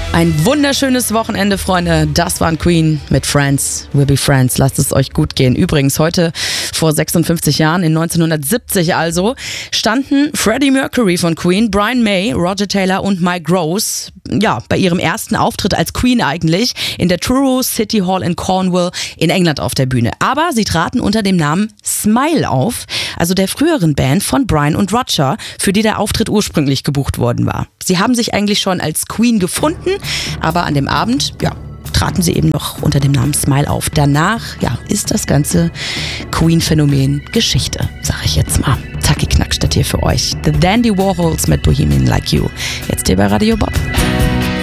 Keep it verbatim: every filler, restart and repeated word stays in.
Ein wunderschönes Wochenende, Freunde. Das waren Queen mit Friends. We'll be friends. Lasst es euch gut gehen. Übrigens, heute vor sechsundfünfzig Jahren, in neunzehnhundertsiebzig also, standen Freddie Mercury von Queen, Brian May, Roger Taylor und Mike Gross, ja, bei ihrem ersten Auftritt als Queen eigentlich, in der Truro City Hall in Cornwall in England auf der Bühne. Aber sie traten unter dem Namen Smile auf, also der früheren Band von Brian und Roger, für die der Auftritt ursprünglich gebucht worden war. Sie haben sich eigentlich schon als Queen gefunden, aber an dem Abend, ja, traten sie eben noch unter dem Namen Smile auf. Danach, ja, ist das ganze Queen-Phänomen Geschichte, sag ich jetzt mal. Taki Knackstadt hier für euch. The Dandy Warhols mit Bohemian Like You. Jetzt hier bei Radio Bob.